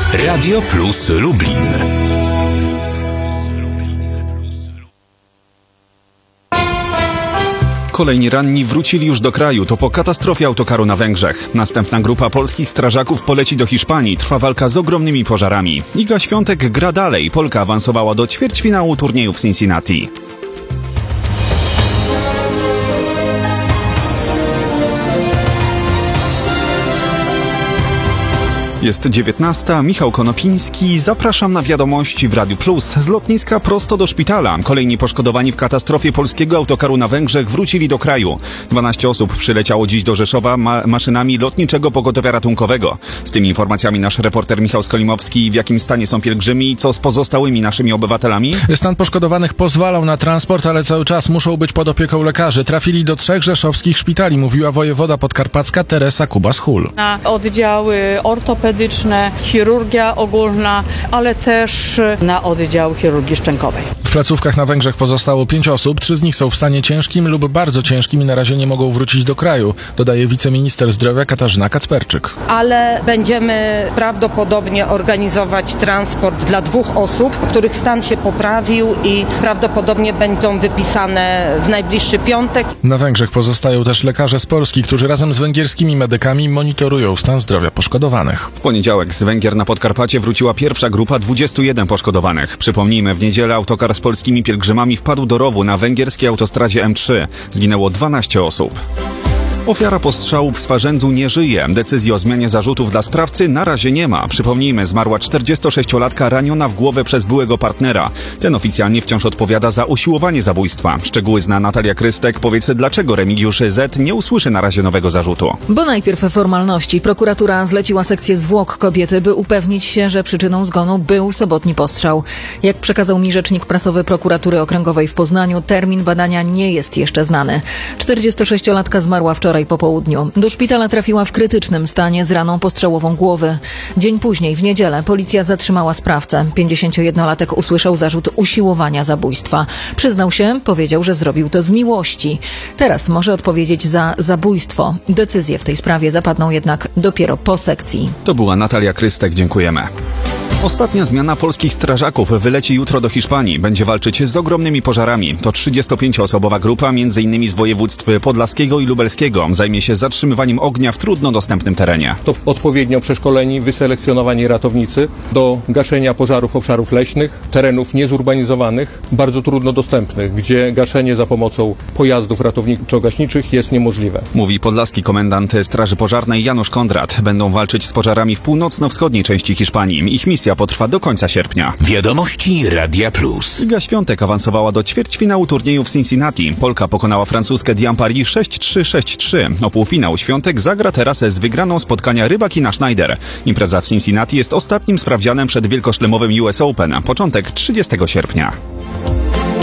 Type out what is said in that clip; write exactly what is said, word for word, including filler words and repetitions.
Radio Plus Lublin. Kolejni ranni wrócili już do kraju. To po katastrofie autokaru na Węgrzech. Następna grupa polskich strażaków poleci do Hiszpanii. Trwa walka z ogromnymi pożarami. Iga Świątek gra dalej. Polka awansowała do ćwierćfinału turnieju w Cincinnati. Jest dziewiętnasta, Michał Konopiński. Zapraszam na wiadomości w Radiu Plus. Z lotniska prosto do szpitala. Kolejni poszkodowani w katastrofie polskiego autokaru na Węgrzech wrócili do kraju. dwanaście osób przyleciało dziś do Rzeszowa ma- maszynami lotniczego pogotowia ratunkowego. Z tymi informacjami nasz reporter Michał Skolimowski. W jakim stanie są pielgrzymi i co z pozostałymi naszymi obywatelami? Stan poszkodowanych pozwalał na transport, ale cały czas muszą być pod opieką lekarzy. Trafili do trzech rzeszowskich szpitali, mówiła wojewoda podkarpacka Teresa Kubas-Hul. Na oddziały ortopedyczne, chirurgia ogólna, ale też na oddział chirurgii szczękowej. W placówkach na Węgrzech pozostało pięć osób, trzy z nich są w stanie ciężkim lub bardzo ciężkim i na razie nie mogą wrócić do kraju, dodaje wiceminister zdrowia Katarzyna Kacperczyk. Ale będziemy prawdopodobnie organizować transport dla dwóch osób, których stan się poprawił i prawdopodobnie będą wypisane w najbliższy piątek. Na Węgrzech pozostają też lekarze z Polski, którzy razem z węgierskimi medykami monitorują stan zdrowia poszkodowanych. W poniedziałek z Węgier na Podkarpacie wróciła pierwsza grupa dwudziestu jeden poszkodowanych. Przypomnijmy, w niedzielę autokar z polskimi pielgrzymami wpadł do rowu na węgierskiej autostradzie M trzy. Zginęło dwanaście osób. Ofiara postrzału w Swarzędzu nie żyje. Decyzji o zmianie zarzutów dla sprawcy na razie nie ma. Przypomnijmy, zmarła czterdziestosześciolatka raniona w głowę przez byłego partnera. Ten oficjalnie wciąż odpowiada za usiłowanie zabójstwa. Szczegóły zna Natalia Krystek. Powiedz, dlaczego Remigiusz Z. nie usłyszy na razie nowego zarzutu? Bo najpierw formalności. Prokuratura zleciła sekcję zwłok kobiety, by upewnić się, że przyczyną zgonu był sobotni postrzał. Jak przekazał mi rzecznik prasowy Prokuratury Okręgowej w Poznaniu, termin badania nie jest jeszcze znany. czterdziestosześciolatka zmarła wczoraj po południu. Do szpitala trafiła w krytycznym stanie z raną postrzałową głowy. Dzień później, w niedzielę, policja zatrzymała sprawcę. pięćdziesięciojednolatek usłyszał zarzut usiłowania zabójstwa. Przyznał się, powiedział, że zrobił to z miłości. Teraz może odpowiedzieć za zabójstwo. Decyzje w tej sprawie zapadną jednak dopiero po sekcji. To była Natalia Krystek, dziękujemy. Ostatnia zmiana polskich strażaków wyleci jutro do Hiszpanii. Będzie walczyć z ogromnymi pożarami. To trzydziestopięcioosobowa grupa, między innymi z województw podlaskiego i lubelskiego. Zajmie się zatrzymywaniem ognia w trudno dostępnym terenie. To odpowiednio przeszkoleni, wyselekcjonowani ratownicy do gaszenia pożarów obszarów leśnych, terenów niezurbanizowanych, bardzo trudno dostępnych, gdzie gaszenie za pomocą pojazdów ratowniczo-gaśniczych jest niemożliwe. Mówi podlaski komendant Straży Pożarnej Janusz Kondrat. Będą walczyć z pożarami w północno-wschodniej części Hiszpanii. Ich misja potrwa do końca sierpnia. Wiadomości Radia Plus. Iga Świątek awansowała do ćwierćfinału turnieju w Cincinnati. Polka pokonała francuskę Diane Paris sześć trzy sześć trzy. O półfinał Świątek zagra teraz z wygraną spotkania Rybakina Schneider. Impreza w Cincinnati jest ostatnim sprawdzianem przed wielkoszlemowym U S Open. Początek trzydziestego sierpnia.